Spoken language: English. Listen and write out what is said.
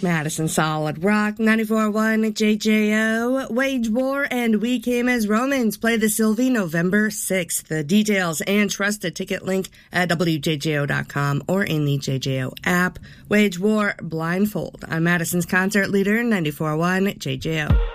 Madison Solid Rock 94.1 JJO. Wage War and We Came as Romans play the Sylvie November 6th. The details and trusted ticket link at WJJO.com or in the JJO app. Wage War Blindfold on Madison's concert leader 94.1 JJO.